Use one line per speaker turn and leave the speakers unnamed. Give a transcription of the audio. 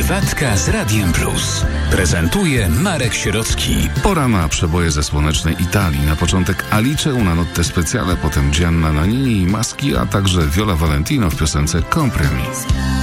Prywatka z Radiem Plus. Prezentuje Marek Sierocki.
Pora na przeboje ze słonecznej Italii. Na początek Alice Una Notte Speciale, potem Gianna Nannini i Maski, a także Viola Valentino w piosence Compromis.